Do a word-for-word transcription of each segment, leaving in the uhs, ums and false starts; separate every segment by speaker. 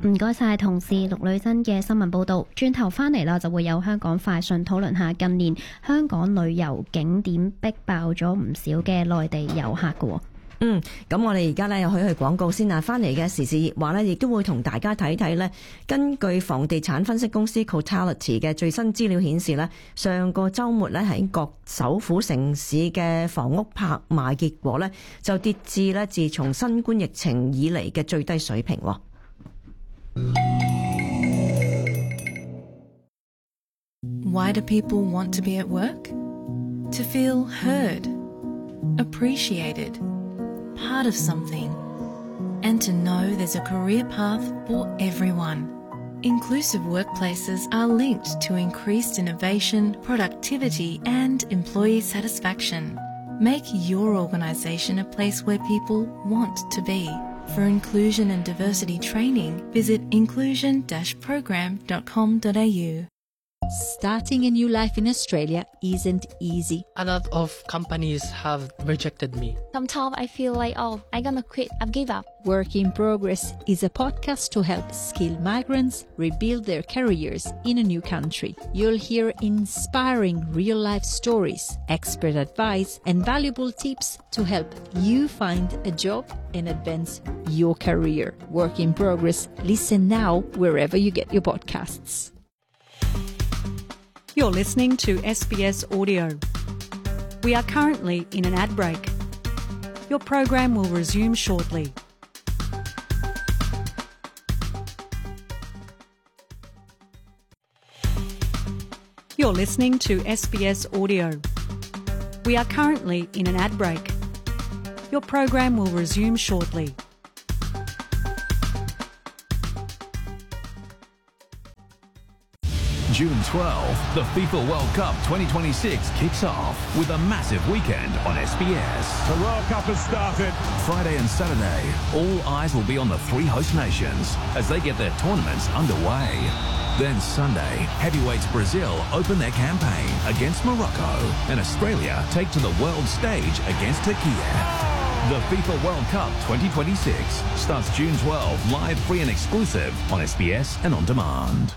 Speaker 1: 唔該晒同事陸女珍嘅新聞報道。轉頭翻嚟啦，就會有香港快訊討論下近年香港旅遊景點逼爆咗唔少嘅內地遊客嘅。
Speaker 2: 嗯，咁我哋而家咧又去去廣告先啊，翻嚟嘅時事熱話咧，亦都會同大家睇睇咧。根據房地產分析公司 Cotality 嘅最新資料顯示咧，上個週末咧喺各首府城市嘅房屋拍賣結果咧，就跌至咧自從新冠疫情以嚟嘅最低水平。
Speaker 3: Why do people want to be at work? To feel heard, appreciated, part of something, and to know there's a career path for everyone. Inclusive workplaces are linked to increased innovation, productivity, and employee satisfaction. Make your organisation a place where people want to be. For inclusion and diversity training, visit inclusion dash program dot com dot a u.
Speaker 4: Starting a new life in Australia isn't easy.
Speaker 5: A lot of companies have rejected me.
Speaker 6: Sometimes I feel like, oh, I'm gonna quit, I've give up.
Speaker 4: Work in Progress is a podcast to help skilled migrants rebuild their careers in a new country. You'll hear inspiring real-life stories, expert advice, and valuable tips to help you find a job and advance your career. Work in Progress. Listen now wherever you get your podcasts.
Speaker 7: You're listening to S B S Audio. We are currently in an ad break. Your program will resume shortly. You're listening to S B S Audio. We are currently in an ad break. Your program will resume shortly.
Speaker 8: June twelfth, the FIFA World Cup twenty twenty-six kicks off with a massive weekend on S B S.
Speaker 9: The World Cup has started.
Speaker 8: Friday and Saturday, all eyes will be on the three host nations as they get their tournaments underway. Then Sunday, heavyweights Brazil open their campaign against Morocco, and Australia take to the world stage against Turkey. The FIFA World Cup twenty twenty-six starts June twelfth, live, free and exclusive on S B S and on demand.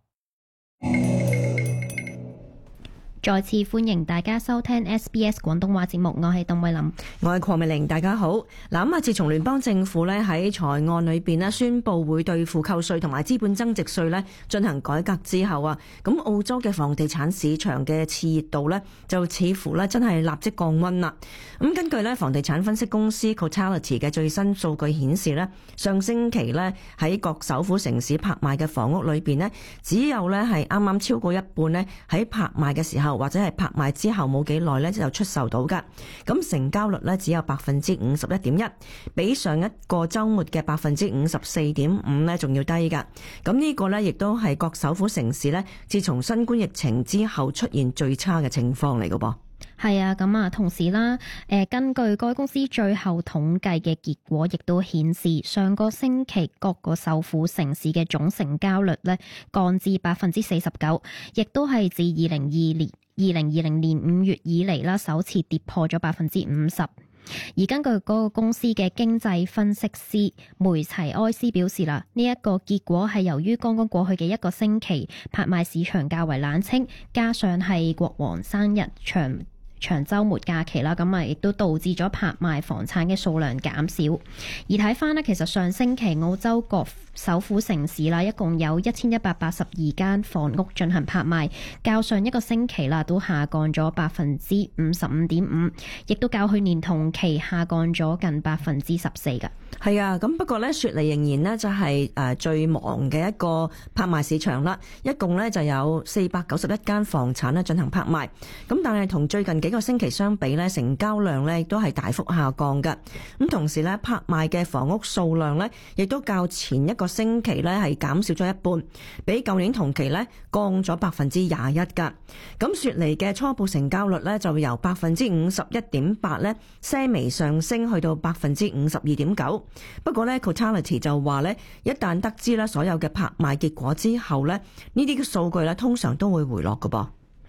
Speaker 1: 再次歡迎大家收聽 S B S 廣東話節目，我係鄧慧琳，
Speaker 2: 我係鄺美玲，大家好。嗱咁啊，自從聯邦政府咧喺財案裏邊咧宣布會對付扣稅同埋資本增值稅咧進行改革之後啊，咁澳洲嘅房地產市場嘅熾熱度咧就似乎咧真係立即降溫啦。咁根據咧房地產分析公司 Cotality 嘅最新數據顯示咧，上星期咧喺各首府城市拍賣嘅房屋裏邊咧，只有咧係啱啱超過一半咧喺拍賣嘅時候，或者係拍賣之後冇幾耐咧就出售到㗎，咁成交率咧只有百分之五十一點一，比上一個週末嘅百分之五十四點五咧仲要低㗎。咁呢個咧亦都係各首府城市咧自從新冠疫情之後出現最差嘅情況嚟㗎噃。
Speaker 1: 係啊，咁啊，同時啦，誒，根據該公司最後統計嘅結果，亦都顯示上個星期各個首府城市嘅總成交率咧降至百分之四十九，亦都係自二零二年二零二零年五月以嚟啦，首次跌破咗百分之五十。而根據嗰個公司嘅經濟分析師梅齊埃斯表示啦，呢、這、一個結果係由於剛剛過去嘅一個星期拍賣市場較為冷清，加上係國王生日長長週末假期啦，咁啊亦都導致咗拍賣房產嘅數量減少。而睇翻呢，其實上星期澳洲各首府城市啦，一共有一千一百八十二間房屋進行拍賣，較上一個星期啦都下降咗百分之五十五點五，亦都較去年同期下降咗近百分之十四㗎。
Speaker 2: 係啊，咁不過咧，雪梨仍然呢就係誒最忙嘅一個拍賣市場啦，一共咧就有四百九十一間房產咧進行拍賣，咁但係同最近幾個星期相比咧，成交量咧亦都係大幅下降㗎。咁同時咧，拍賣嘅房屋數量咧亦都較前一個星期咧係減少咗一半，比舊年同期咧降咗百分之廿一㗎。咁雪梨嘅初步成交率咧就由百分之五十一點八咧些微上升去到百分之五十二點九。不過咧 Cotality 就話咧，一旦得知咧所有嘅拍賣結果之後咧，呢啲嘅數據咧通常都會回落㗎噃。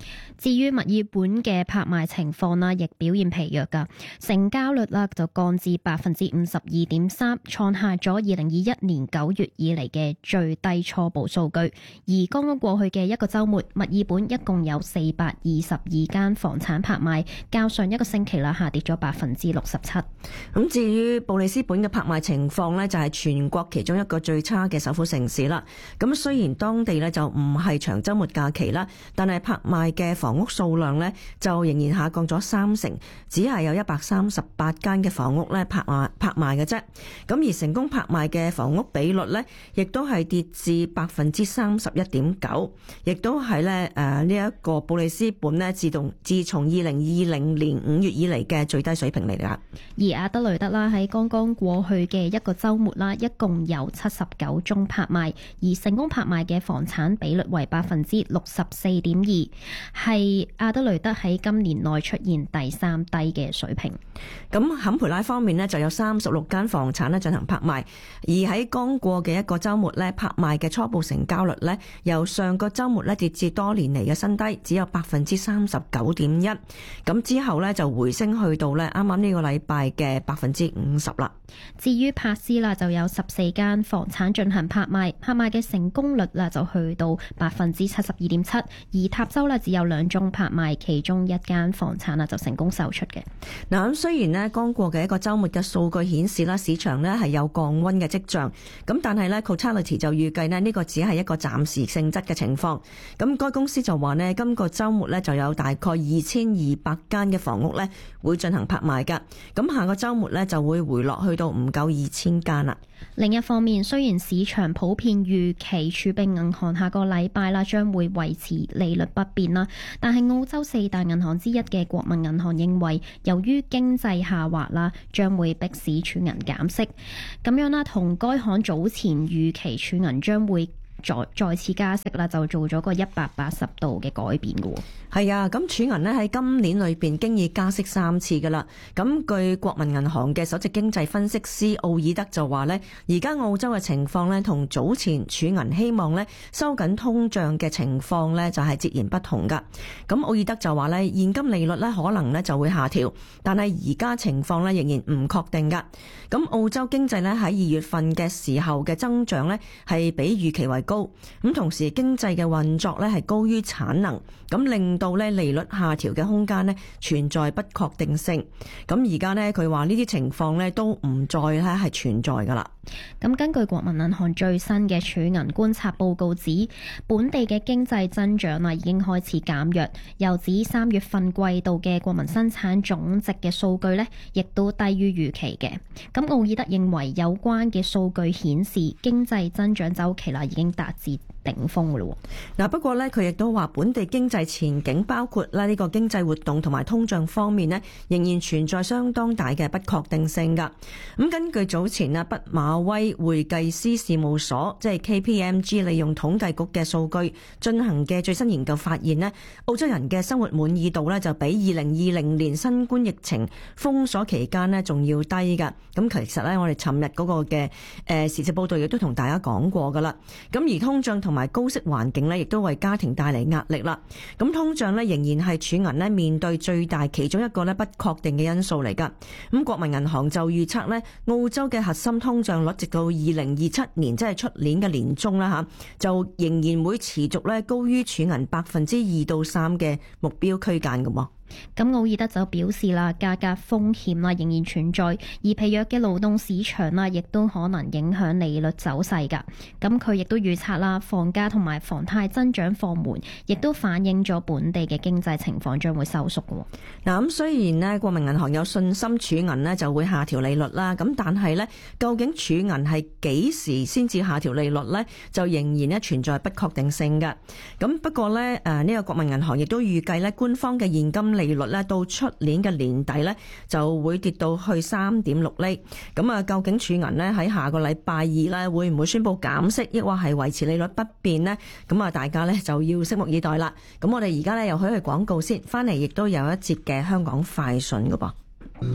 Speaker 1: 至於墨爾本嘅拍賣情況啦，亦表現疲弱㗎，成交率啦就降至百分之五十二點三，創下咗二零二一年九月以嚟嘅最低初步數據。而剛剛過去嘅一個週末，墨爾本一共有四百二十二間房產拍賣，較上一個星期啦下跌咗百分之六十七。
Speaker 2: 咁至於布里斯本嘅拍賣情況呢，就係全國其中一個最差嘅首府城市啦。咁雖然當地呢就唔係長週末假期啦，但係拍賣嘅房屋數量呢就仍然下降咗三成，只係有一百三十八間嘅房屋呢拍賣拍賣嘅啫。咁而成功拍賣嘅房屋比率呢，亦都係跌至百分之三十一點九，亦都係咧誒呢一個布里斯本呢自動自從二零二零年五月以嚟嘅最低水平嚟㗎。
Speaker 1: 而阿德雷德啦喺剛剛過去嘅一個週末啦，一共有七十九宗拍賣，而成功拍賣嘅房產比率為百分之六十四點二，係阿德雷德喺今年內出現第三低嘅水平。
Speaker 2: 咁坎培拉方面呢，就有三十六間房產咧進行拍賣，而喺剛過嘅一個週末咧，拍賣嘅初步成交率咧由上個週末咧跌至多年嚟嘅新低，只有百分之三十九點一。咁之後咧就回升去到咧啱啱呢個禮拜嘅百分之五十啦。
Speaker 1: 至於珀斯啦，就有十四間房產進行拍賣，拍賣嘅成功率啦就去到百分之七十二點七。而塔州啦只有兩宗拍賣，其中一間房產啦就成功售出嘅。
Speaker 2: 嗱，咁雖然呢剛過嘅一個週末嘅數據顯示啦，市場呢係有降溫嘅跡象，咁但係呢 Cotality 就預計呢呢個只係一個暫時性質嘅情況。咁該公司就話呢，今個週末呢就有大概二千二百間嘅房屋呢會進行拍賣㗎，咁下個週末呢就會回落去到唔夠二千間啦。
Speaker 1: 另一方面，雖然市場普遍預期儲備銀行下個禮拜啦將會維持利率不變啦，但係澳洲四大銀行之一嘅國民銀行認為，由於經濟下滑啦，將會迫使儲銀減息。咁樣啦，同該行早前預期儲銀將會再再次加息啦，就做咗個一百八十度嘅改變嘅喎。
Speaker 2: 係啊，咁儲銀呢喺今年裏邊經已加息三次噶啦。咁據國民銀行嘅首席經濟分析師奧爾德就話呢，而家澳洲嘅情況呢，同早前儲銀希望呢收緊通脹嘅情況呢，就係截然不同噶。咁奧爾德就話呢，現金利率呢可能呢就會下調，但係而家情況呢仍然唔確定噶。咁澳洲經濟呢喺二月份嘅時候嘅增長呢係比預期為高，咁同時經濟嘅運作呢係高於產能，咁令到咧利率下調嘅空間咧存在不確定性。咁而家咧佢話呢啲情況咧都唔再咧係存在噶啦。
Speaker 1: 咁根據國民銀行最新嘅儲銀觀察報告指，本地嘅經濟增長啊已經開始減弱，又指三月份季度嘅國民生產總值嘅數據咧亦都低於預期嘅。咁奧爾德認為有關嘅數據顯示經濟增長週期啦已經達至頂峰噶咯。
Speaker 2: 嗱，不過咧佢亦都話本地經濟前景包括咧呢個經濟活動同埋通脹方面咧，仍然存在相當大嘅不確定性噶。咁根據早前啊畢馬威會計師事務所即係 K P M G 利用統計局嘅數據進行嘅最新研究發現咧，澳洲人嘅生活滿意度咧就比二零二零年新冠疫情封鎖期間咧仲要低噶。咁其實咧我哋尋日嗰個嘅誒時事報道亦都同大家講過噶啦。咁而通脹同同埋高息環境咧，亦都為家庭帶嚟壓力啦。咁通脹咧，仍然係儲銀咧面對最大其中一個咧不確定嘅因素嚟噶。咁國民銀行就預測咧，澳洲嘅核心通脹率直到二零二七年，即係出年嘅年中啦吓，就仍然會持續咧高於儲銀百分之二到三嘅目標區間噶。
Speaker 1: 咁奧爾德就表示啦，價格風險啦仍然存在，而疲弱嘅勞動市場啦，亦都可能影響利率走勢噶。咁佢亦都預測啦，房價同埋房貸增長放緩，亦都反映咗本地嘅經濟情況將會收縮嘅。
Speaker 2: 嗱，咁雖然呢國民銀行有信心儲銀呢就會下調利率啦，咁但係呢究竟儲銀係幾時先至下調利率呢？就仍然呢存在不確定性嘅。咁不過呢，誒呢個國民銀行亦都預計呢官方嘅現金利率咧到出年嘅年底咧就會跌到去三點六厘。咁啊，究竟儲銀咧喺下個禮拜二咧會唔會宣布減息，抑或係維持利率不變呢？咁啊，大家咧就要拭目以待啦。咁我哋而家咧又去去廣告先，翻嚟亦都有一節嘅香港快訊噶噃。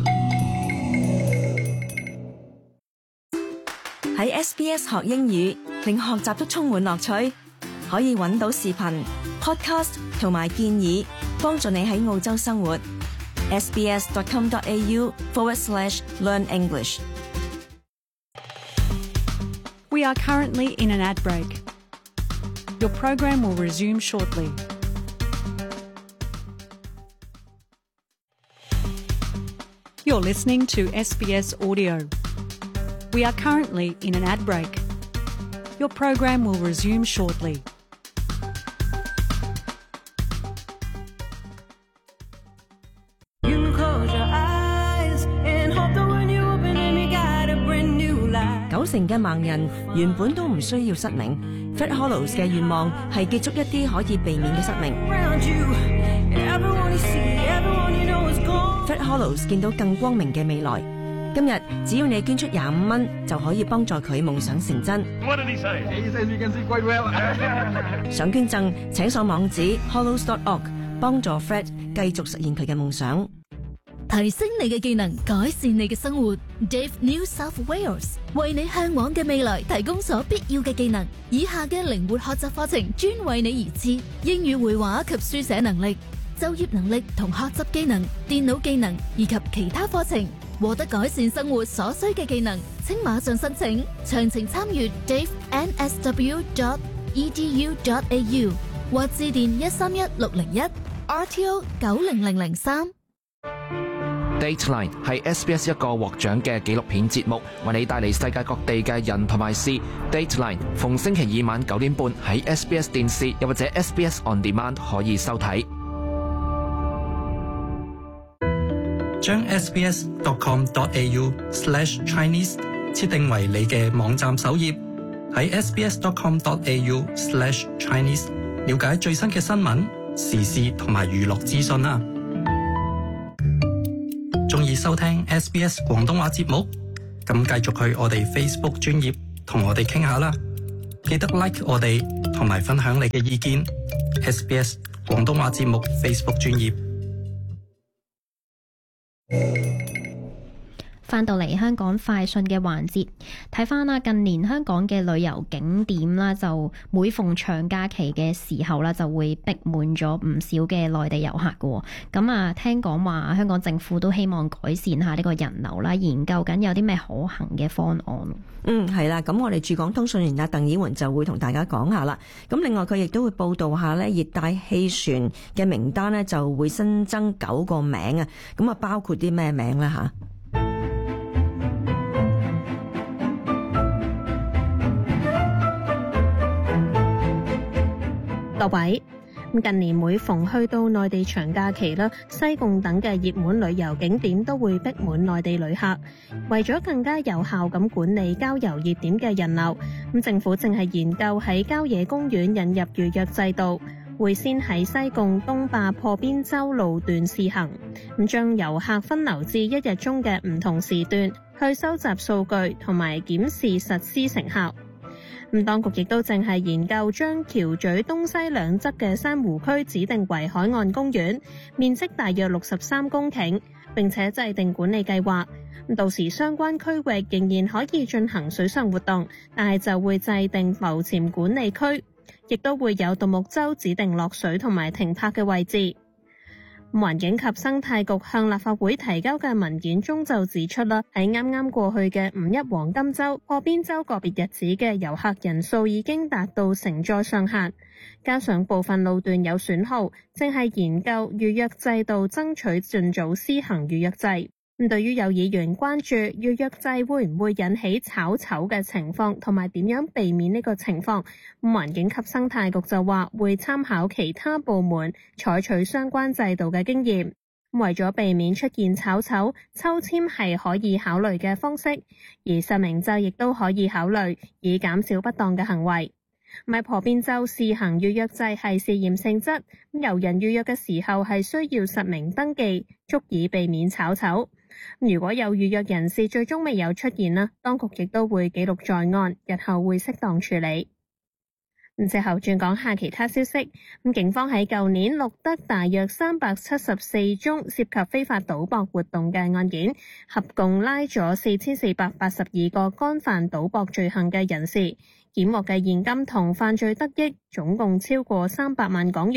Speaker 2: 喺 S B S 學英語，令學習都充滿樂趣，可以揾到視頻、podcast 同埋建議。 幫助你喺澳洲生活。sbs.com.au forward slash learn English.
Speaker 7: We are currently in an ad break. Your program will resume shortly. You're listening to S B S Audio. We are currently in an ad break. Your program will resume shortly.
Speaker 2: 九成嘅盲人原本都唔需要失明。Fred Hollows 嘅願望係結束一啲可以避免嘅失明。Fred Hollows 見到更光明嘅未來。今日只要你捐出廿五蚊，就可以幫助佢夢想成真。
Speaker 9: What did he say? He says you can see quite well.
Speaker 2: 想捐贈，請上網址 hollows dot org 幫助 Fred 繼續實現佢嘅夢想。
Speaker 10: 提升你嘅技能，改善你嘅生活。Deaf New South Wales 為你向往嘅未來提供所必要嘅技能。以下嘅靈活學習課程專為你而設：英語會話及書寫能力、就業能力同學習技能、電腦技能以及其他課程。獲得改善生活所需嘅技能，請馬上申請。詳情參閱 deaf n s w dot e d u dot a u 或致電一三一六零一 R T O 九零零零三。
Speaker 11: Dateline 係 S B S 一個獲獎嘅紀錄片節目，為你帶嚟世界各地嘅人同埋事。Dateline 逢星期二晚九點半喺 S B S 電視又或者 S B S On Demand 可以收睇。
Speaker 12: 將 sbs.com.au slash Chinese 設定為你嘅網站首頁，喺 sbs.com.au slash Chinese 了解最新嘅新聞、時事同埋娛樂資訊啦。鍾意收聽 S B S 廣東話節目？咁繼續去我哋 Facebook 專頁同我哋傾下啦。記得 like 我哋同埋分享你嘅意見。S B S 廣東話節目 Facebook 專頁。
Speaker 1: 翻到嚟香港快訊嘅環節，睇翻啦，近年香港嘅旅遊景點啦，就每逢長假期嘅時候啦，就會逼滿咗唔少嘅內地遊客嘅。咁啊，聽講話香港政府都希望改善下呢個人流啦，研究緊有啲咩可行嘅方案。
Speaker 2: 嗯，係啦，咁我哋駐港通訊員啊鄧以媛就會同大家講下啦。咁另外佢亦都會報道下呢熱帶氣旋嘅名單呢，就會新增九個名啊。咁啊，包括啲咩名呢？吓？
Speaker 13: 各位，近年每逢去到內地長假期啦，西貢等嘅熱門旅遊景點都會逼滿內地旅客。為咗更加有效咁管理郊遊熱點嘅人流，咁政府正係研究喺郊野公園引入預約制度，會先喺西貢東壩破邊洲路段試行，咁將遊客分流至一日中嘅唔同時段，去收集數據同埋檢視實施成效。咁當局亦都正係研究將橋咀東西兩側嘅珊瑚區指定為海岸公園，面積大約六十三公頃，並且制定管理計劃。到時相關區域仍然可以進行水上活動，但係就會制定浮潛管理區，亦都會有獨木舟指定落水同埋停泊嘅位置。環境及生態局向立法會提交嘅文件中就指出啦，喺啱啱過去嘅五一黃金週、破邊洲個別日子嘅遊客人數已經達到承載上限，加上部分路段有損耗，正係研究預約制度，爭取盡早施行預約制。咁對於有議員關注預約制會唔會引起炒籌嘅情況，同埋點樣避免呢個情況，環境及生態局就話會參考其他部門採取相關制度嘅經驗。為咗避免出現炒籌，抽籤係可以考慮嘅方式，而實名制亦都可以考慮，以減少不當嘅行為。喺破邊洲試行預約制係試驗性質，遊人預約嘅時候係需要實名登記，足以避免炒籌。如果有預約人士最終未有出現啦，當局亦都會記錄在案，日後會適當處理。咁之後轉講下其他消息，咁警方喺舊年錄得大約三百七十四宗涉及非法賭博活動嘅案件，合共拉咗四千四百八十二個干犯賭博罪行嘅人士，檢獲嘅現金同犯罪得益總共超過三百萬港元。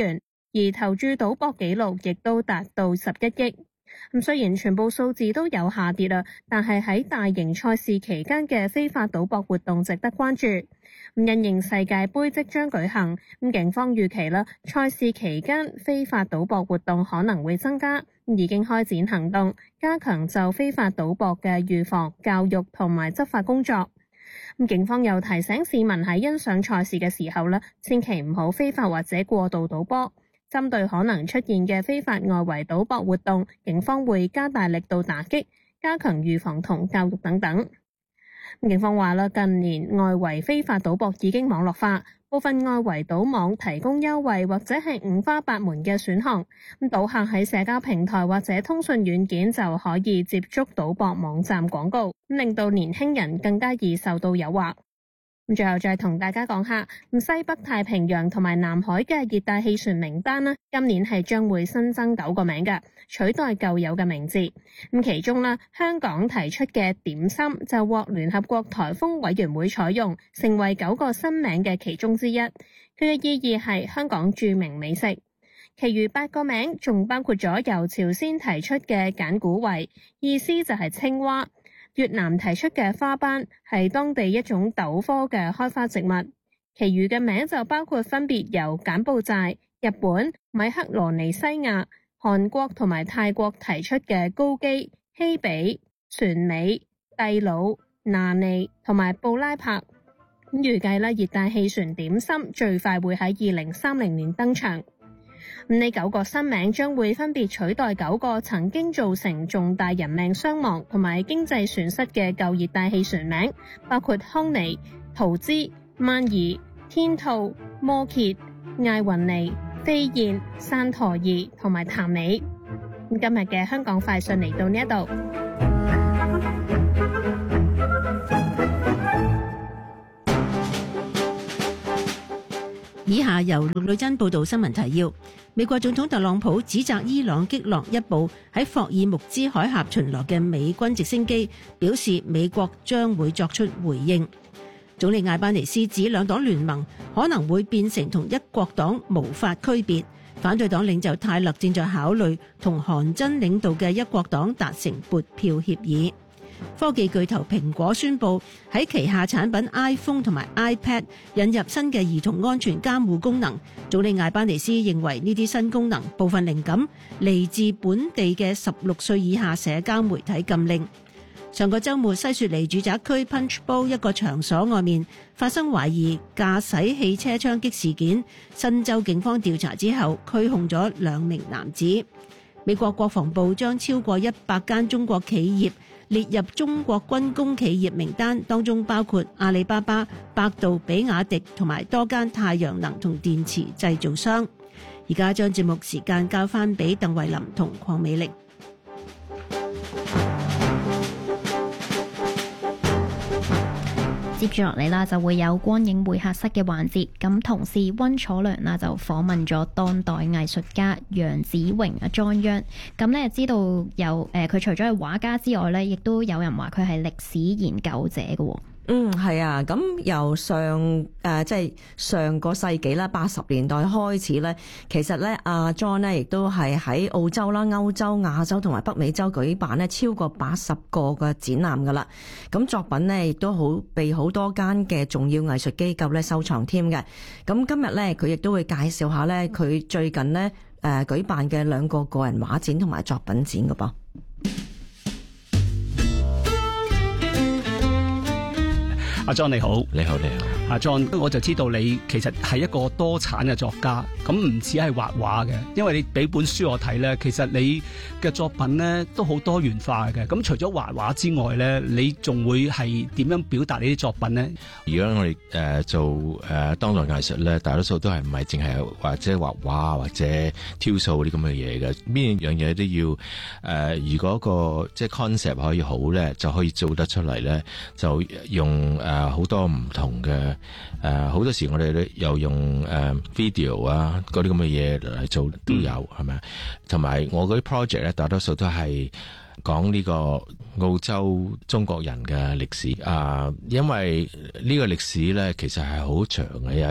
Speaker 13: 而投注賭博紀錄亦都達到十一億。咁雖然全部數字都有下跌啦，但係喺大型賽事期間嘅非法賭博活動值得關注。咁因應世界盃即將舉行，咁警方預期啦，賽事期間非法賭博活動可能會增加，已經開展行動，加強就非法賭博嘅預防、教育同埋執法工作。咁警方又提醒市民喺欣賞賽事嘅時候咧，千祈唔好非法或者過度賭波。針對可能出現嘅非法外圍賭博活動，警方會加大力度打擊，加強預防同教育等等。警方話啦，近年外圍非法賭博已經網絡化，部分外圍賭網提供優惠或者係五花八門嘅選項，咁賭客喺社交平台或者通訊軟件就可以接觸賭博網站廣告，令到年輕人更加易受到誘惑。最後再同大家講下，西北太平洋同埋南海嘅熱帶氣旋名單啦，今年係將會新增九個名嘅，取代舊有嘅名字。咁其中啦，香港提出嘅點心就獲聯合國颱風委員會採用，成為九個新名嘅其中之一。佢嘅意義係香港著名美食。其餘八個名仲包括咗由朝鮮提出嘅簡古維，意思就係青蛙。越南提出嘅花斑係當地一種豆科嘅開花植物，其餘嘅名就包括分別由柬埔寨、日本、米克羅尼西亞、韓國同埋泰國提出嘅高基、希比、船尾、蒂魯、納尼同埋布拉柏。咁預計咧，熱帶氣旋點心最快會喺二零三零年登場。呢九個新名將會分別取代九個曾經造成重大人命傷亡同埋經濟損失嘅舊熱帶氣旋名，包括康尼、圖茲、曼兒、天兔、摩羯、艾雲尼、飛燕、山陀兒同埋潭尾。今日嘅香港快訊嚟到呢一度。
Speaker 14: 以下由陸女珍報道新聞提要。美國總統特朗普指責伊朗擊落一部喺霍爾木茲海峽巡邏嘅美軍直升機，表示美國將會作出回應。總理艾班尼斯指兩黨聯盟可能會變成同一國黨無法區別。反對黨領袖泰勒正在考慮同韓真領導嘅一國黨達成撥票協議。科技巨頭蘋果宣布喺旗下產品 iPhone 同埋 iPad 引入新嘅兒童安全監護功能。總理艾班尼斯認為呢啲新功能部分靈感嚟自本地嘅十六歲以下社交媒體禁令。上個週末，西雪梨住宅區 Punch Bowl 一個場所外面發生懷疑駕駛汽車槍擊事件，新州警方調查之後拘控咗兩名男子。美國國防部將超過一百間中國企業列入中國軍工企業名單，當中包括阿里巴巴、百度、比亞迪同埋多間太陽能同電池製造商。而家將節目時間交翻俾鄧慧琳同鄺美玲。
Speaker 1: 接住落嚟啦，就會有光影會客室嘅環節。咁同事溫楚良啦就訪問咗當代藝術家楊子榮啊莊央。咁咧知道有誒佢除咗係畫家之外咧，亦都有人話佢係歷史研究者嘅。
Speaker 2: 嗯，係啊，咁由上誒、呃、即係上個世紀啦，八十年代開始咧，其實咧阿 John 咧亦都係喺澳洲啦、歐洲、亞洲同埋北美洲舉辦咧超過八十個嘅展覽噶啦。咁作品咧亦都好被好多間嘅重要藝術機構咧收藏添嘅。咁今日咧佢亦都會介紹下咧佢最近咧誒、呃、舉辦嘅兩個個人畫展同埋作品展噶噃。
Speaker 15: 阿 John 你好，
Speaker 16: 你好你好。
Speaker 15: 阿 John，我就知道你其實係一個多產嘅作家，咁唔止係畫畫嘅，因為你俾本書我睇咧，其實你嘅作品咧都好多元化嘅。咁除咗畫畫之外咧，你仲會係點樣表達你啲作品咧？
Speaker 16: 如果我哋誒、呃、做誒、呃、當代藝術咧，大多數都係唔係淨係或者畫畫或者挑數啲咁嘅嘢嘅，邊樣嘢都要誒、呃。如果個即係 concept 可以好咧，就可以做得出嚟咧，就用誒好、呃、多唔同嘅。誒好、呃、多時我哋咧又用誒、呃、video 啊嗰啲咁嘅嘢嚟做都有係咪？同埋我嗰啲 project 咧，大多數都係講呢個澳洲中國人嘅歷史啊、呃，因為呢個歷史咧其實係好長嘅，有一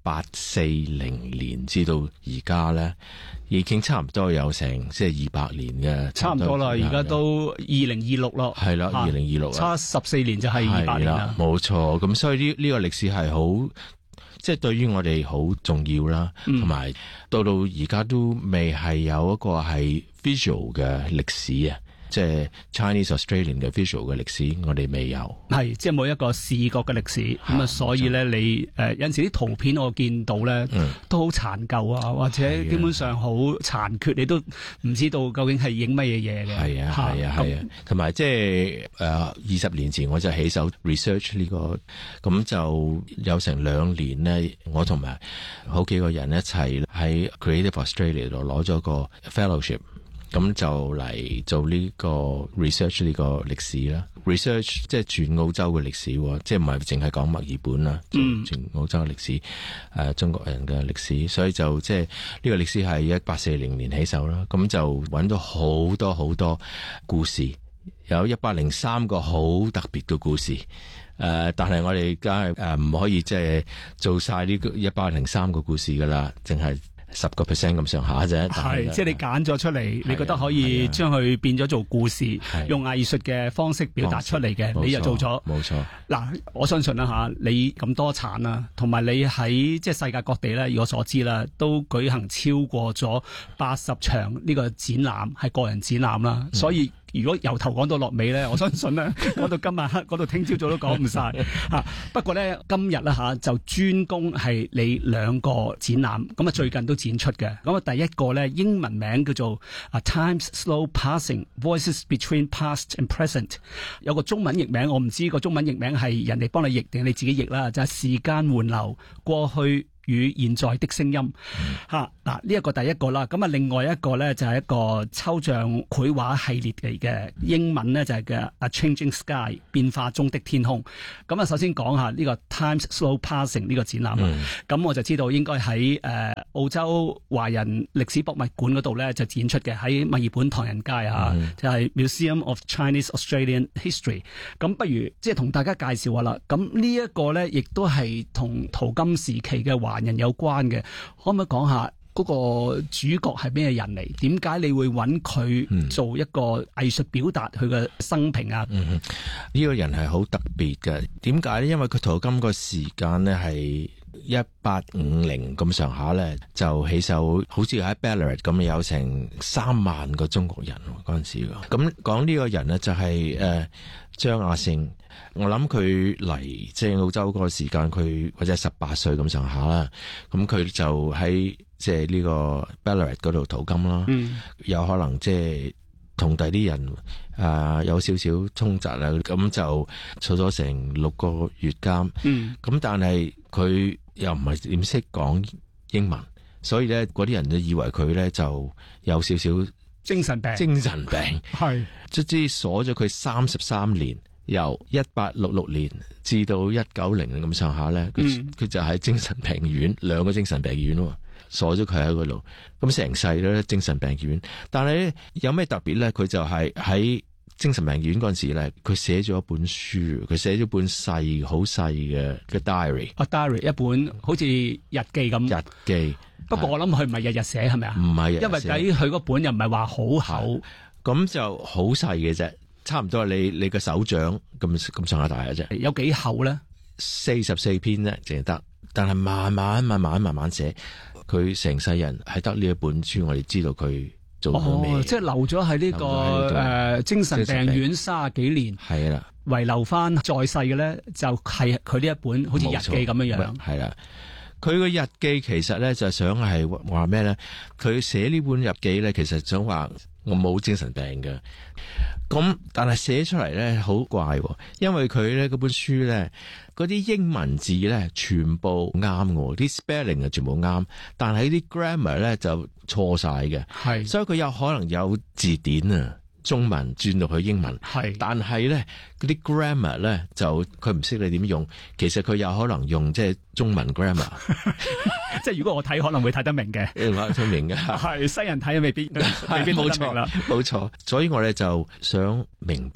Speaker 16: 八四零年至到而家咧，已經差唔多有成即係二百年嘅，
Speaker 15: 差唔多啦。而家都二零二六咯，
Speaker 16: 係啦，二零二六，
Speaker 15: 差十四年就係二百年啦。
Speaker 16: 冇錯，咁所以呢呢個歷史係好，即係對於我哋好重要啦，同埋、嗯、到到而家都未係有一個係 visual 嘅歷史啊。即係 Chinese Australian 嘅 visual 嘅歷史，我哋未有。係，
Speaker 15: 即係冇一個視覺嘅歷史。咁啊，所以咧，你誒、呃、有陣時啲圖片我見到咧，嗯、都好殘舊啊，或者基本上好殘缺，你都唔知道究竟係影乜嘢嘢嘅。
Speaker 16: 係啊，係啊，係啊。同埋即係誒二十年前我就起手 research 呢、這個，咁就有成兩年咧，我同埋好幾個人一齊喺 Creative Australia 度攞咗個 fellowship。咁就嚟做呢個 research 呢個歷史啦 ，research 即係全澳洲嘅歷史，即係唔係淨係講墨爾本啦，嗯、全澳洲嘅歷史，誒、呃、中國人嘅歷史，所以就即係呢個歷史係一八四零年起手啦，咁就揾到好多好多故事，有一百零三個好特別嘅故事，誒、呃，但係我哋梗係誒唔可以即係做晒呢個一百零三個故事噶啦，淨係十個 percent 咁上下啫，
Speaker 15: 係即係你揀咗出嚟，你覺得可以將佢變咗做故事，用藝術嘅方式表達出嚟嘅，你就做咗。冇錯。嗱，我相信啦吓，你咁多產啦，同埋你喺即係世界各地咧，以我所知啦，都舉行超過咗八十場呢個展覽，係個人展覽啦，嗯、所以。如果由頭講到落尾咧，我相信咧講到今日黑，講到聽朝早都講唔晒嚇。不過咧今日咧嚇就專攻係你兩個展覽，咁啊最近都展出嘅。咁啊第一個咧英文名叫做啊 Time's Slow Passing Voices Between Past and Present， 有個中文譯名，我唔知個中文譯名係人哋幫你譯定你自己譯啦，就係、是、時間緩流過去與現在的聲音嚇。嗱呢一個第一個啦，咁啊另外一個咧就係一個抽象繪畫系列嚟嘅，英文咧就係嘅 A Changing Sky 變化中的天空。咁啊首先講下呢個 Time's Slow Passing 呢個展覽啊，咁、嗯、我就知道應該喺誒、呃、澳洲華人歷史博物館嗰度咧就展出嘅，喺墨爾本唐人街啊，嗯、就係 Museum of Chinese Australian History。咁不如即係同大家介紹下啦。咁呢一個咧亦都係同淘金時期嘅華人有關嘅，可唔可以講下？嗰個主角係咩人嚟？點解你會揾佢做一個藝術表達佢嘅生平啊？嗯，呢、
Speaker 16: 呢個人係好特別嘅。點解咧？因為佢淘金個時間咧係一八五零咁上下咧，就起手好似喺 Ballarat 咁有成三萬個中國人嗰陣時。咁講呢個人咧就係誒張亞勝。我諗佢嚟即係澳洲嗰個時間，佢或者十八歲咁上下啦。咁佢就喺即係呢個 Ballarat 嗰度淘金啦。嗯、有可能即係同第啲人啊、呃、有少少衝突啦。咁就坐咗成六個月監。咁、嗯、但係佢又唔係點識講英文，所以咧嗰啲人就以為佢咧就有少少
Speaker 15: 精神病。
Speaker 16: 精神病
Speaker 15: 係
Speaker 16: 卒之鎖咗佢三十三年。由一八六六年至到一九零年咁上下咧，佢佢、嗯、就喺精神病院，兩個精神病院鎖咗佢喺嗰度，咁成世咧精神病院。但係咧有咩特別咧？佢就係喺精神病院嗰陣時咧，佢寫咗一本書，佢寫咗本細好細嘅嘅 diary，
Speaker 15: 啊 diary 一本好似日記咁。
Speaker 16: 日記，
Speaker 15: 不過我諗佢唔係日日寫係咪啊？
Speaker 16: 唔係，
Speaker 15: 因為喺佢嗰本又唔係話好厚，
Speaker 16: 咁就好細嘅啫。差唔多係你你個手掌咁咁上下大嘅啫。
Speaker 15: 有幾厚咧？
Speaker 16: 四十四篇啫，淨係得。但係慢慢慢慢慢慢寫，佢成世人係得呢一本書，我哋知道佢做咗咩。
Speaker 15: 哦，即係留咗喺呢個誒、呃、精神病院三十幾年。係啦，遺留翻在世嘅咧，就係佢呢一本好似日記咁樣樣。
Speaker 16: 係啦，佢個日記其實咧就想係話咩咧？佢寫呢本日記咧，其實想話我冇精神病嘅。咁但係寫出嚟咧好怪，因為佢咧嗰本書咧嗰啲英文字咧全部啱嘅，啲 spelling 啊全部啱，但係啲 grammar 咧就錯晒嘅。係，所以佢有可能有字典啊，中文轉到去英文。係，但係咧嗰啲 grammar 咧就佢唔識你點用，其實佢有可能用即係中文 grammar。
Speaker 15: 即係如果我睇可能會睇得明嘅，
Speaker 16: 睇明嘅
Speaker 15: 係西人睇未必未必
Speaker 16: 冇錯啦，冇錯。所以我哋就想明白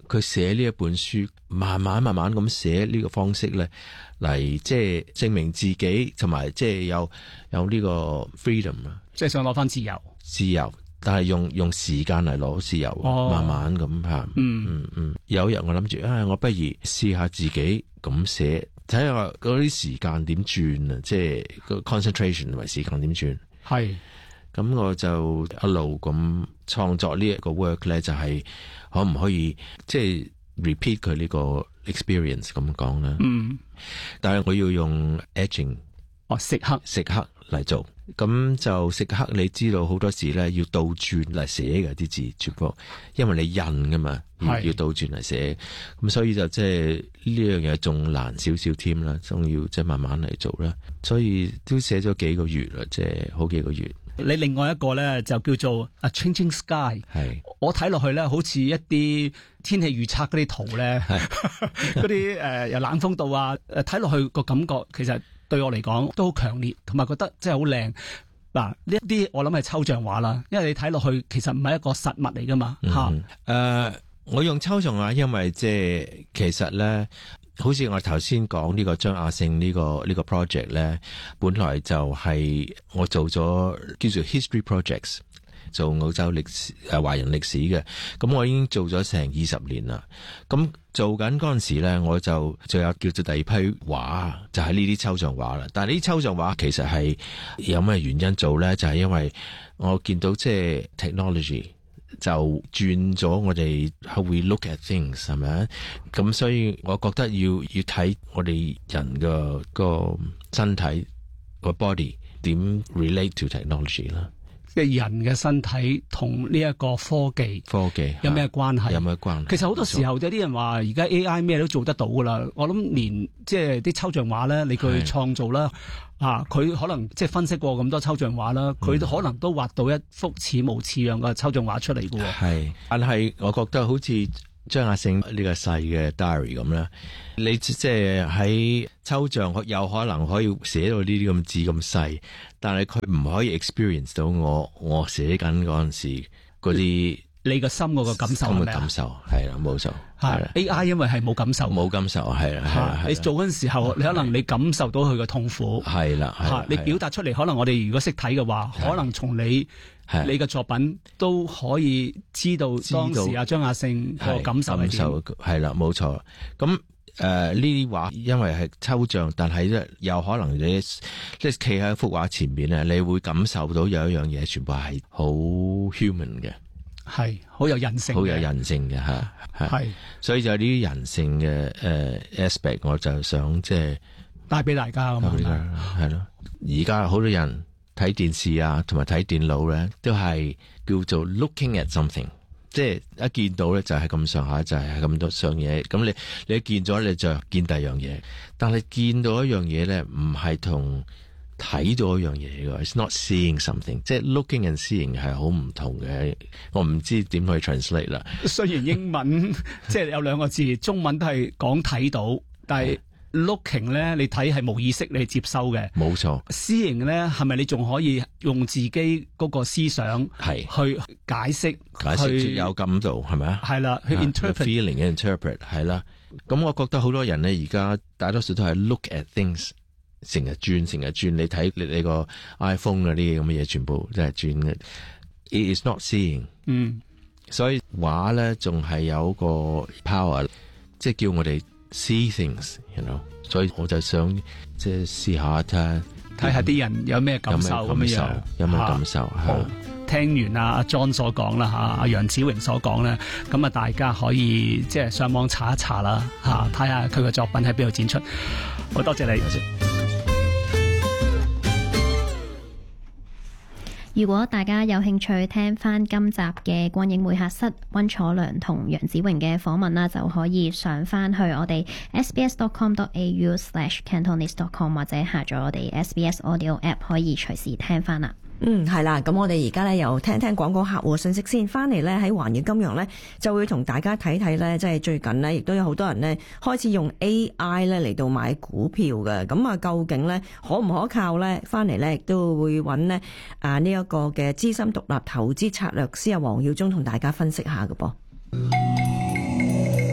Speaker 16: 佢寫呢一本書，慢慢慢慢咁寫呢個方式咧，嚟即係證明自己，同埋即係有有呢個 freedom 啊，
Speaker 15: 即係想攞翻自由，
Speaker 16: 自由，但係用用時間嚟攞自由，哦、慢慢咁吓，嗯嗯嗯。有一日我諗住，啊，我不如試下自己咁寫，睇下嗰啲時間點轉啊，即係個 concentration 同埋時間點轉。
Speaker 15: 係，
Speaker 16: 咁我就一路咁創作呢一個 work 咧，就係可唔可以即係 repeat 佢呢個 experience 咁講啦。嗯，但係我要用 edging，
Speaker 15: 哦，蝕刻
Speaker 16: 蝕刻嚟做。咁就蝕刻，你知道好多時咧要倒轉嚟寫嘅啲字，全部因為你印噶嘛，要要倒轉嚟寫，咁所以就即係呢樣嘢仲難少少添啦，仲要即係慢慢嚟做啦，所以都寫咗幾個月啦，即係好幾個月。
Speaker 15: 你另外一個咧就叫做 A Changing Sky， 係我睇落去咧好似一啲天氣預測嗰啲圖咧，嗰啲誒有冷風度啊，誒睇落去個感覺其實對我嚟講都好強烈，同埋覺得真係好靚。嗱，呢一啲我諗係抽象畫啦，因為你睇落去其實唔係一個實物嚟噶嘛嚇。誒、
Speaker 16: 嗯呃，我用抽象畫，因為即係其實咧。好似我頭先講呢個張亞勝呢個呢個 project 咧，本來就係我做咗叫做 history projects， 做澳洲歷史誒華人歷史嘅，咁我已經做咗成二十年啦。咁做緊嗰陣時咧，我就就有叫做第二批畫，就係呢啲抽象畫啦。但係呢啲抽象畫其實係有咩原因做咧？就係因為我見到即係 technology。就轉咗我哋 how we look at things 係咪啊？咁所以我覺得要要睇我哋人嘅個身體個 body 點 relate to technology 啦。
Speaker 15: 即係人嘅身體同呢一個科技
Speaker 16: 科技
Speaker 15: 有咩關係？
Speaker 16: 有咩關係？
Speaker 15: 其實好多時候有啲人話而家 A I 咩都做得到噶啦。我諗連即係啲抽象畫咧，你佢創造啦。啊！佢可能即係分析過咁多抽象畫啦，佢、嗯、可能都畫到一幅似模似樣嘅抽象畫出嚟嘅喎。
Speaker 16: 係，但係我覺得好似張亞勝呢個細嘅 diary 咁啦，你即係喺抽象有可能可以寫到呢啲咁字咁細，但係佢唔可以 experience 到我我寫緊嗰陣時嗰啲。
Speaker 15: 你個心嗰個感受係咪啊？
Speaker 16: 感受係啦，冇錯。
Speaker 15: 係 A I 因為係冇感受，
Speaker 16: 冇感受係啦，係啦。
Speaker 15: 你做嗰陣時候，你可能你感受到佢嘅痛苦。
Speaker 16: 係啦，
Speaker 15: 嚇你表達出嚟，可能我哋如果識睇嘅話，可能從你你嘅作品都可以知道當時阿張亞勝個感受係點。
Speaker 16: 係啦，冇錯。咁誒呢啲畫因為係抽象，但係咧有可能你即係企喺幅畫前面咧，你會感受到有一樣嘢，全部係好 human 嘅。
Speaker 15: 係好有人性，
Speaker 16: 好有人性嘅吓，係，所以就呢啲人性嘅誒 aspect， 我就想即係
Speaker 15: 帶俾大家咁樣，
Speaker 16: 係咯。而家好多人睇電視啊，同埋睇電腦咧，都係叫做 looking at something， 即係一見到咧就係咁上下，就係咁多樣嘢。咁你你一見咗你就見第二樣嘢，但係見到一樣嘢咧，唔係同睇到一樣嘢嘅 ，it's not seeing something， 即係 looking and seeing 係好唔同嘅。我唔知點去 translate 啦。
Speaker 15: 雖然英文即係有兩個字，中文都係講睇到，但係 looking 咧，你睇係冇意識你接收嘅。
Speaker 16: 冇錯。
Speaker 15: seeing 咧，係咪你仲可以用自己嗰個思想係去解釋？
Speaker 16: 解釋有感度係咪啊？
Speaker 15: 係啦，去 interpret
Speaker 16: feeling and interpret 係啦。咁我覺得好多人咧，而家大多數都係 look at things。成日轉，成日轉，你睇你你個 iPhone 嗰啲咁嘅嘢，全部都係轉嘅。It is not seeing， 嗯，所以畫咧仲係有個 power， 即係叫我哋 see things，you know。所以我就想即係試下睇
Speaker 15: 睇下啲人有咩感受咁樣，
Speaker 16: 有咩感受？
Speaker 15: 好，聽完阿阿 John 所講啦，吓阿楊子榮所講咧，咁啊大家可以即係上網查一查啦，吓睇下佢嘅作品喺邊度展出。好多謝你。多謝。
Speaker 1: 如果大家有興趣聽翻今集嘅光影會客室溫楚良同楊子榮嘅訪問啦，就可以上翻去我哋 s b s dot com dot a u slash cantonese dot com 或者下載我哋 S B S Audio App 可以隨時聽翻啦。
Speaker 2: 嗯，係啦，咁我哋而家咧又聽聽廣告客戶信息先，翻嚟咧喺環宇金融咧就會同大家睇睇咧，即係最近咧亦都有好多人咧開始用 A I 咧嚟到買股票嘅，咁啊究竟咧可唔可靠咧？翻嚟咧亦都會揾咧啊呢一個嘅資深獨立投資策略師啊黃耀忠同大家分析下嘅噃。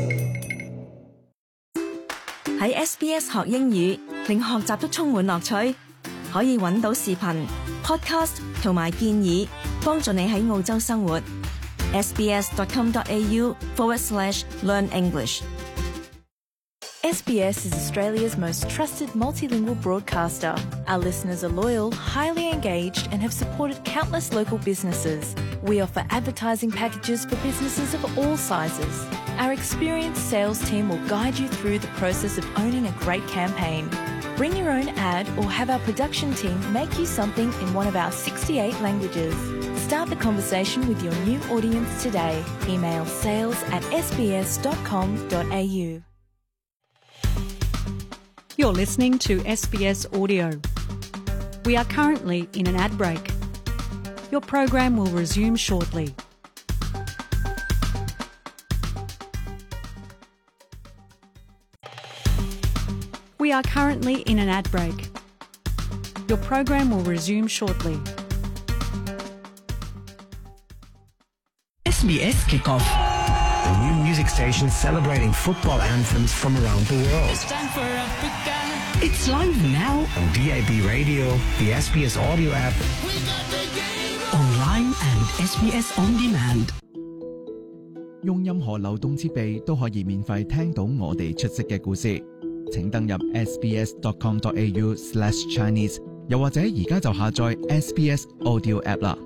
Speaker 17: 喺 S B S 學英語，令學習都充滿樂趣。可以揾到視頻、podcast 同埋建議，幫助你喺澳洲生活。sbs.com.au forward slash learn English。
Speaker 3: S B S is Australia's most trusted multilingual broadcaster. Our listeners are loyal, highly engaged, and have supported countless local businesses. We offer advertising packages for businesses of all sizes. Our experienced sales team will guide you through the process of owning a great campaign. Bring your own ad or have our production team make you something in one of our sixty-eight languages. Start the conversation with your new audience today. Email sales at sbs dot com dot a u.
Speaker 7: You're listening to S B S Audio. We are currently in an ad break. Your program will resume shortly. We are currently in an ad break. Your program will resume shortly.
Speaker 18: S B S Kickoff, a new music station celebrating football anthems from around the world.
Speaker 19: It's time for Africa.
Speaker 18: It's live now on D A B Radio, the S B S Audio app, online and S B S On Demand.
Speaker 20: 用任何流動設備都可以免費聽到我哋出色嘅故事。請登入 sbs dot com dot a u slash Chinese， 又或者而家就下載 S B S Audio App 啦。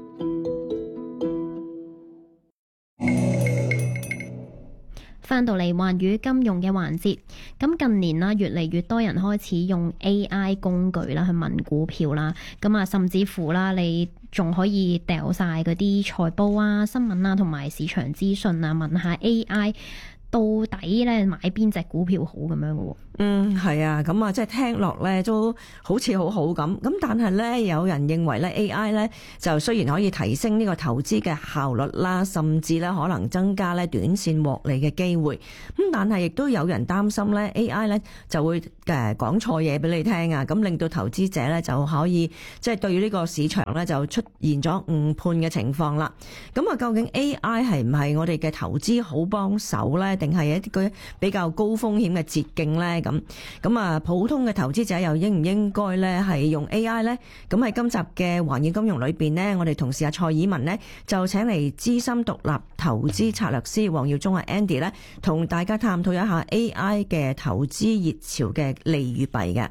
Speaker 1: 翻到嚟環宇金融嘅環節，咁近年啦，越嚟越多人開始用 A I 工具啦去問股票啦，咁啊甚至乎啦，你仲可以掉晒嗰啲財報啊、新聞啊同埋市場資訊啊，問下 A I 到底咧買邊隻股票好咁樣嘅喎。
Speaker 2: 嗯，係啊，咁啊，即係聽落咧都好似好好咁，咁但係咧有人認為咧 A I 咧就雖然可以提升呢個投資嘅效率啦，甚至咧可能增加咧短線獲利嘅機會，咁但係亦都有人擔心咧 A I 咧就會誒講錯嘢俾你聽啊，咁令到投資者咧就可以即係對於呢個市場咧就出現咗誤判嘅情況啦。咁啊，究竟 A I 係唔係我哋嘅投資好幫手咧，定係一啲比較高風險嘅捷徑咧？咁咁啊，普通嘅投資者又應唔應該咧係用 A I 咧？咁喺今集嘅環宇金融裏邊呢，我哋同事阿蔡以文呢，就請嚟資深獨立投資策略師黃耀忠啊 Andy 咧，同大家探討一下 A I 嘅投資熱潮嘅利與弊嘅。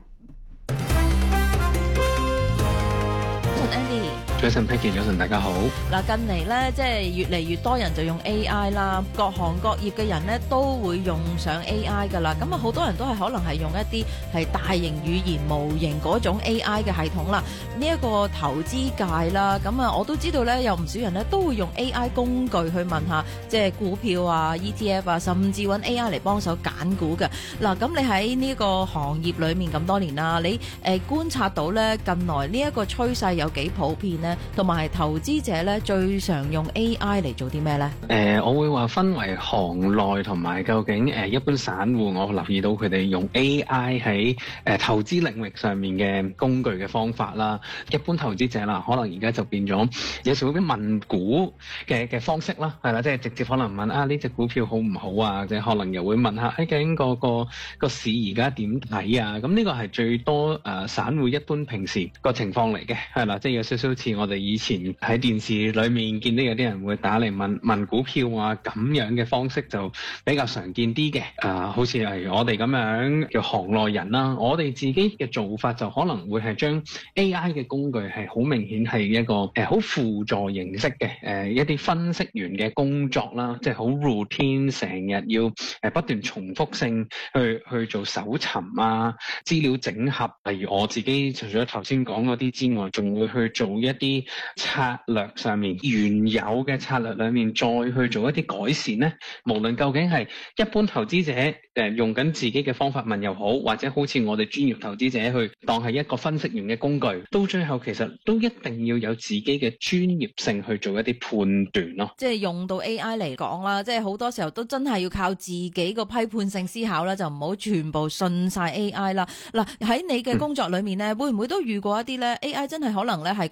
Speaker 21: 早晨 Peggy， 早晨大家好。
Speaker 22: 嗱，近嚟咧，即係越嚟越多人就用 A I 啦，各行各業嘅人咧都會用上 A I 噶啦。咁啊，好多人都係可能係用一啲係大型語言模型嗰種 A I 嘅系統啦。呢一個投資界啦，咁啊，我都知道咧，有唔少人咧都會用 A I 工具去問下，即係股票啊、E T F 啊，甚至揾 A I 嚟幫手揀股嘅。嗱，咁你喺呢個行業裏面咁多年啦，你誒觀察到咧近來呢一個趨勢有幾普遍呢？同埋投資者咧最常用 A I 嚟做啲咩咧？
Speaker 21: 誒、呃，我會話分為行內同埋究竟誒、呃、一般散戶，我留意到佢哋用 A I 喺誒、呃、投資領域上面嘅工具嘅方法啦。一般投資者啦，可能而家就變咗有時會俾問股嘅嘅方式啦，係啦，即係直接可能問啊呢隻股票好唔好啊，或者可能又會問下誒究竟個個個市而家點睇啊？咁呢個係最多誒、呃、散戶一般平時個情況嚟嘅，係啦，即係有少少似我哋以前喺電視裏面見到有啲人會打嚟問問股票啊，咁樣嘅方式就比較常見啲嘅。誒、呃，好似係我哋咁樣叫行內人啦，我哋自己嘅做法就可能會係將 A I 嘅工具係好明顯係一個誒好輔助形式嘅誒、呃、一啲分析員嘅工作啦，即係好 routine， 成日要誒不斷重複性去去做搜尋啊、資料整合。例如我自己除咗頭先講嗰啲之外，仲會去做一啲策略上面原有嘅策略裏面再去做一啲改善呢，無論究竟係一般投資者誒用緊自己嘅方法問又好，或者好似我哋專業投資者去當係一個分析員嘅工具，到最後其實都一定要有自己嘅專業性去做一啲判斷咯。
Speaker 22: 即係用到 A I 嚟講啦，即係好多時候都真係要靠自己個批判性思考啦，就唔好全部信晒 A I 啦。嗱，喺你嘅工作裏面呢，嗯、會唔會都遇過一啲呢 A I 真係可能咧係講咗一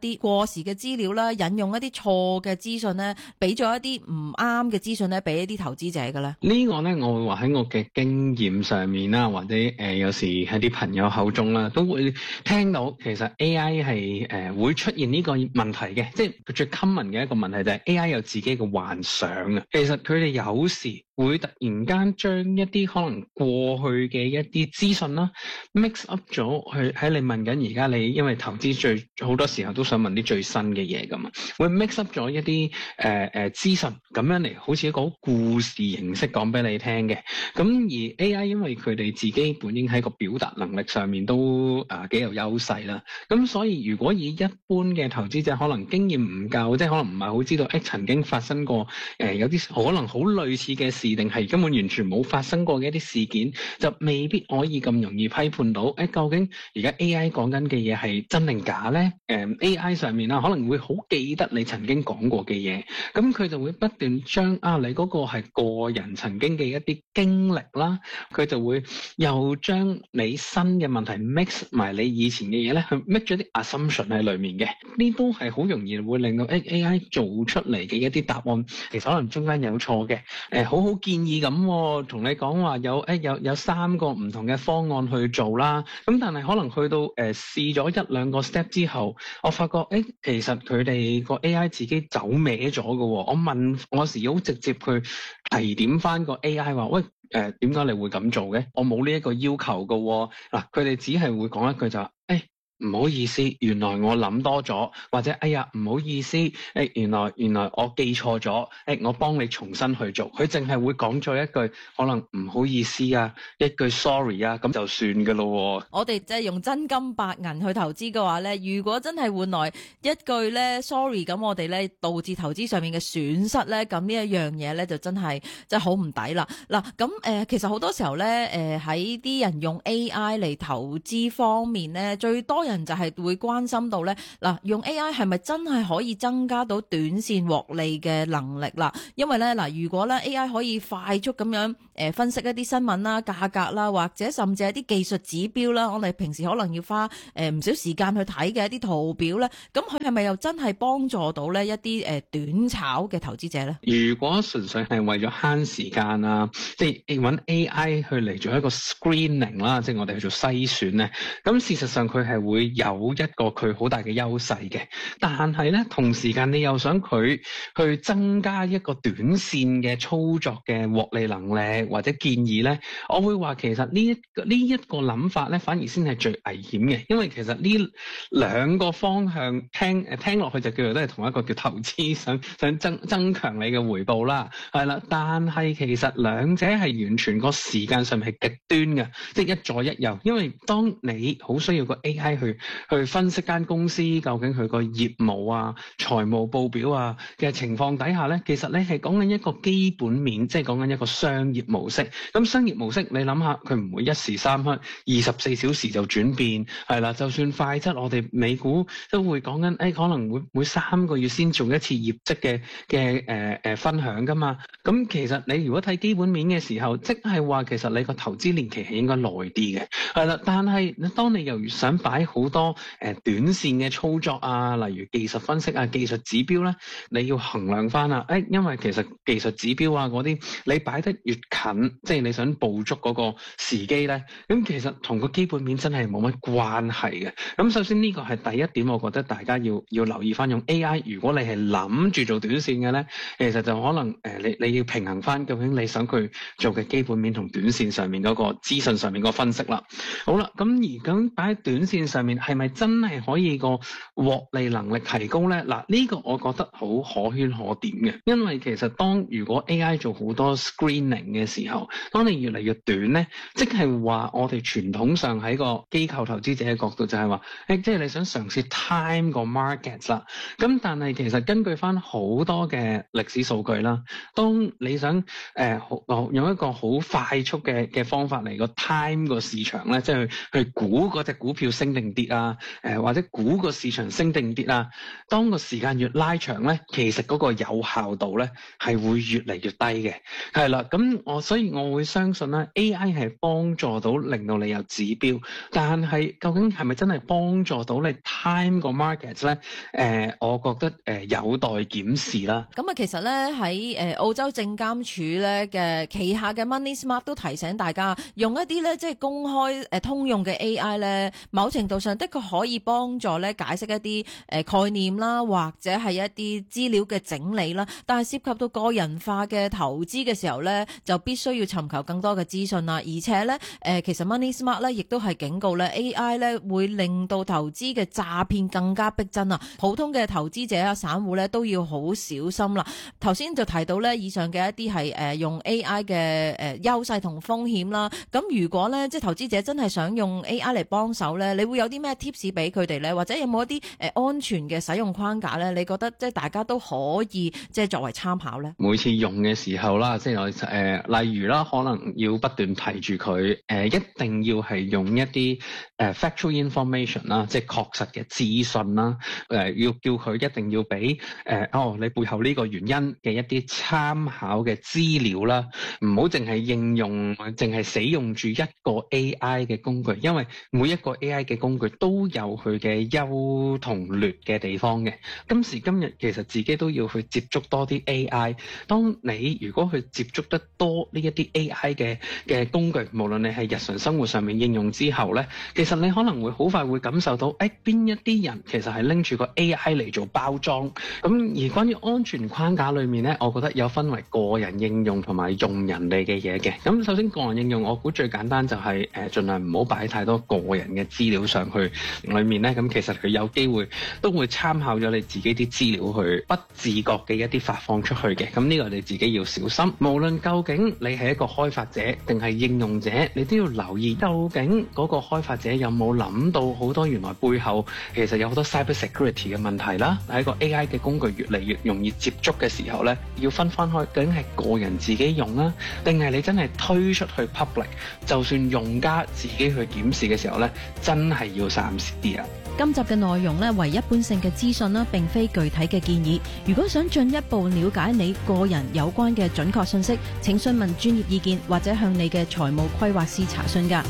Speaker 22: 啲過時嘅資料啦，引用一啲錯嘅資訊咧，俾咗一啲唔啱嘅資訊咧，俾一啲投資者嘅咧？
Speaker 21: 呢個咧，我會話喺我嘅經驗上面啦，或者誒、呃、有時喺啲朋友口中啦，都會聽到其實 A I 係誒、呃、會出現呢個問題嘅，即係最 common 嘅一個問題就係 A I 有自己嘅幻想啊。其實佢哋有時會突然間將一啲可能過去嘅一啲資訊啦 mix up 咗，去喺你問緊而家你因為投資最好多時候都想問啲最新嘅嘢㗎嘛，會 mix up 咗一啲誒誒資訊咁樣嚟，好似一個故事形式講俾你聽嘅。咁而 A I 因為佢哋自己本應喺個表達能力上面都啊幾有優勢啦，咁所以如果以一般嘅投資者可能經驗唔夠，即係可能唔係好知道誒、欸、曾經發生過誒、呃、有啲可能好類似嘅事，定係根本完全冇發生過嘅一啲事件，就未必可以咁容易批判到誒、欸、究竟而家 A I 講緊嘅嘢係真定假咧？誒、呃、A I 上面啦，可能會好記得你曾經講過嘅嘢，咁佢就會不斷將啊你嗰個係個人曾經嘅一啲經歷啦，佢就會又將你新嘅問題 mix 埋你以前嘅嘢咧，去 make 咗啲 assumption 喺裏面嘅，呢都係好容易會令到 A I 做出嚟嘅一啲答案，其實可能中間有錯嘅，誒、呃、好好建議咁，同你講話有誒、欸、有有三個唔同嘅方案去做啦，咁但係可能去到誒、呃、試咗一兩個 step 之後，我發覺誒、欸、其實佢哋個 A I 自己走歪咗嘅，我問我時好直接去提點翻個 A I 話喂。誒點解你會咁做嘅？我冇呢一個要求嘅喎。嗱，佢哋只係會講一句就話，誒唔好意思，原來我諗多咗，或者哎呀唔好意思，誒原來原來我記錯咗，誒我幫你重新去做。佢淨係會講咗一句可能唔好意思啊，一句 sorry 啊，咁就算嘅咯。
Speaker 22: 我哋即係用真金白銀去投資嘅話咧，如果真係換來一句咧 sorry，咁我哋咧導致投資上面嘅損失咧，咁呢一樣嘢咧就真係真係好唔抵啦。嗱，咁誒其實好多時候咧，誒喺啲人用 A I 嚟投資方面咧，最多人就係會關心到咧，嗱，用 A I 係咪真係可以增加到短線獲利嘅能力啦？因為咧嗱，如果咧 A I 可以快速咁樣誒分析一啲新聞啦、價格啦，或者甚至係啲技術指標啦，我哋平時可能要花誒唔少時間去睇嘅一啲圖表咧，咁佢係咪又真係幫助到咧一啲誒短炒嘅投資者咧？
Speaker 21: 如果純粹係為咗慳時間啊，即係揾 A I 去嚟做一個 screening 啦，即係我哋去做篩選咧，咁事實上佢係會有一個佢好大嘅優勢嘅，但係咧同時間你又想佢去增加一個短線嘅操作嘅獲利能力或者建議咧，我會話其實呢一呢一個諗法咧，反而先係最危險嘅，因為其實呢兩個方向聽誒聽落去就叫做都係同一個叫投資，想想增增強你嘅回報啦，係啦，但係其實兩者係完全個時間上面係極端嘅，即係一左一右，因為當你好需要個 A I 去去分析間公司究竟佢個業務啊、財務報表啊嘅情況底下咧，其實你係講緊一個基本面，即係講緊一個商業模式。咁商業模式你諗下，佢唔會一時三刻、二十四小時就轉變，係啦。就算快則，我哋美股都會講緊，誒、哎、可能會每三個月先做一次業績嘅嘅誒誒分享噶嘛。咁其實你如果睇基本面嘅時候，即係話其實你個投資年期係應該耐啲嘅，係啦。但係當你又想擺好多誒、呃、短線嘅操作啊，例如技術分析啊、技術指標咧，你要衡量翻啊。誒、哎，因為其實技術指標啊嗰啲，你擺得越近，即係你想捕捉嗰個時機咧，咁其實同個基本面真係冇乜關係嘅。咁首先呢個係第一點，我覺得大家要要留意翻用 A I。如果你係諗住做短線嘅咧，其實就可能誒、呃、你你要平衡翻究竟你想佢做嘅基本面同短線上面嗰個資訊上面個分析啦。好啦，咁而咁擺喺短線上面係咪真係可以個獲利能力提高咧？嗱，呢個我覺得好可圈可點嘅，因為其實當如果 A I 做好多 screening 嘅時候，當你越嚟越短咧，即係話我哋傳統上喺個機構投資者嘅角度就係話，誒，即係你想嘗試 time 個 market 啦。咁但係其實根據翻好多嘅歷史數據啦，當你想誒、呃、用一個好快速嘅嘅方法嚟個 time 個市場咧，即係去去估嗰隻股票升定跌啊，誒、呃、或者估個市場升定跌啊，當個時間越拉長咧，其實嗰個有效度咧係會越嚟越低嘅。係啦，咁我所以我會相信咧 A I 係幫助到令到你有指標，但係究竟係咪真係幫助到你 time 個 market 咧？誒、呃，我覺得誒、呃、有待檢視啦。
Speaker 22: 咁啊，其實咧喺誒澳洲證監署咧嘅旗下嘅 Money Smart 都提醒大家用一啲咧即係公開誒通用嘅 A I 咧，某程度上的確可以幫助咧解釋一啲誒概念啦，或者係一啲資料嘅整理啦。但係涉及到個人化嘅投資嘅時候咧，就必須要尋求更多嘅資訊啦。而且咧誒，其實 Money Smart 咧亦都係警告咧 A I 咧會令到投資嘅詐騙更加逼真啊！普通嘅投資者啊、散戶咧都要好小心啦。頭先就提到咧以上嘅一啲係誒用 A I 嘅誒優勢同風險啦。咁如果咧即係投資者真係想用 A I 嚟幫手咧，你會有啲咩 tips 俾佢哋咧？或者有冇一啲誒安全嘅使用框架咧？你覺得即係大家都可以即係作為參考咧？
Speaker 21: 每次用嘅時候啦，即係我誒例如啦，可能要不斷提住佢誒，一定要係用一啲誒、呃、factual information 啦，即係確實嘅資訊啦。誒、呃、要叫佢一定要俾誒、呃、哦，你背後呢個原因嘅一啲參考嘅資料啦，唔好淨係應用，淨係使用住一個 A I 嘅工具，因為每一個 A I 嘅工具都有佢嘅優同劣嘅地方嘅。今時今日其實自己都要去接觸多啲 A I。當你如果去接觸得多呢一啲 A I 嘅嘅工具，無論你係日常生活上面應用之後咧，其實你可能會好快會感受到，誒邊一啲人其實係拎住個 A I 嚟做包裝。咁而關於安全框架裏面咧，我覺得有分為個人應用同埋用人哋嘅嘢嘅。咁首先個人應用，我估最簡單就係、是、誒、呃、盡量唔好擺太多個人嘅資料上去裏面咧。咁其實佢有機會都會參考咗你自己啲資料去不自覺嘅一啲發放出去嘅。咁呢個你自己要小心。無論究竟你係一個開發者定係應用者，你都要留意究竟嗰個開發者有冇諗到好多原來背後其實有好多 cyber security 嘅問題啦。喺個 A I 嘅工具越嚟越容易接觸嘅時候咧，要分翻開究竟係個人自己用啦，定係你真係推出去 public， 就算用家自己去檢視嘅時候咧，真係要三思啲啊！
Speaker 22: 今集嘅內容咧為一般性嘅資訊啦，並非具體嘅建議。如果想進一步了解你個人有關嘅準確信息，請詢問專業意見或者向你嘅財務規劃師查詢㗎。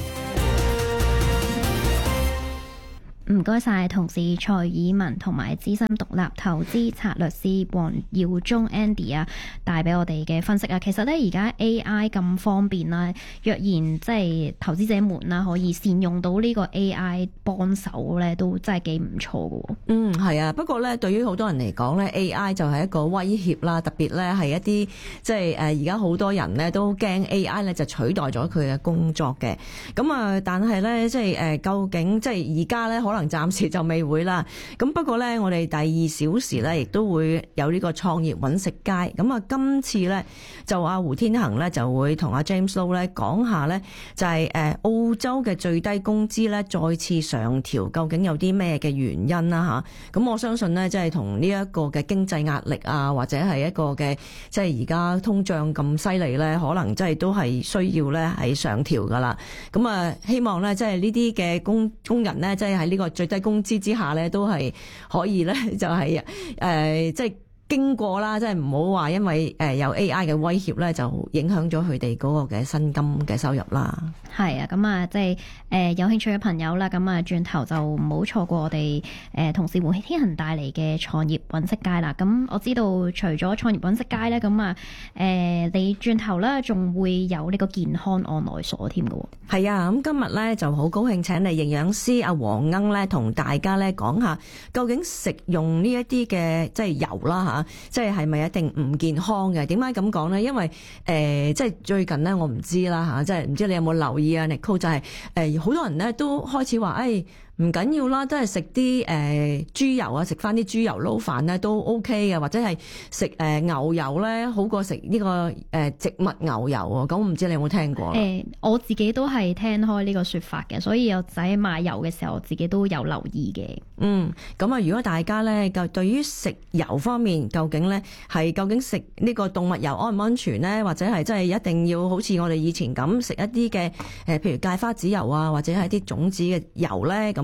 Speaker 1: 唔該晒，同事蔡以文同埋資深獨立投資策略師黃耀忠 Andy 啊，帶俾我哋嘅分析啊。其實咧，而家 A I 咁方便啦，若然即係投資者們啦，可以善用到呢個 A I 幫手咧，都真係幾唔錯㗎。
Speaker 2: 嗯，係啊。不過咧，對於好多人嚟講咧 ，A I 就係一個威脅啦。特別咧係一啲即係誒，而家好多人咧都驚 A I 咧就取代咗佢嘅工作嘅。咁啊，但係咧即係誒，究竟即係而家咧可能暫時就未會啦。咁不過咧，我哋第二小時咧，亦都會有呢個創業揾食街。咁啊，今次咧就阿胡天恒咧就會同阿 James Low 咧講下咧，就係誒澳洲嘅最低工資咧再次上調，究竟有啲咩嘅原因啦嚇？咁我相信咧，即係同呢一個嘅經濟壓力啊，或者係一個嘅即係而家通脹咁犀利咧，可能即係都係需要咧係上調噶啦。咁啊，希望咧即係呢啲嘅工工人咧，即係喺呢個最低工資之下咧，都係可以咧，就係誒，即係經過啦，即係唔好話因為誒有 A I 嘅威脅咧，就影響咗佢哋嗰個嘅薪金嘅收入啦。
Speaker 1: 係啊，咁啊，即係誒有興趣嘅朋友啦，咁啊轉頭就唔好錯過我哋誒同事胡天恒帶嚟嘅創業揾食街啦。咁我知道除咗創業揾食街咧，咁啊誒你轉頭咧仲會有呢個健康案內所添嘅。
Speaker 2: 係啊，咁今日咧就好高興請嚟營養師阿黃鶯咧，同大家咧講下究竟食用呢一啲嘅即係油啦嚇，即係係咪一定唔健康嘅？點解咁講咧？因為誒、呃、即係最近咧，我唔知啦嚇，即係唔知你有冇留意啊？Nicole 就係誒好多人咧都開始話誒。哎唔緊要啦，都係食啲誒豬油啊，食翻啲豬油撈飯咧都 OK 嘅，或者係食誒牛油咧好過食呢個誒植物牛油喎。咁唔知你有冇聽過？誒、
Speaker 1: 欸，我自己都係聽開呢個說法嘅，所以我仔買油嘅時候，我自己都有留意嘅。
Speaker 2: 嗯，咁啊，如果大家咧就對於食油方面，究竟咧係究竟食呢個動物油安唔安全咧，或者係真係一定要好似我哋以前咁食一啲嘅誒，譬如芥花籽油啊，或者係啲種子嘅油咧咁。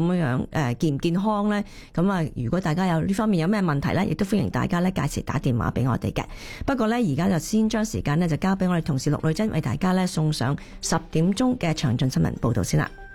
Speaker 2: 樣樣誒健唔健康咧？咁啊，如果大家有呢方面有咩問題咧，亦都歡迎大家咧屆時打電話俾我哋嘅。不過咧，而家就先將時間咧就交俾我哋同事陸女珍為大家咧送上十點鐘嘅詳盡新聞報導先啦。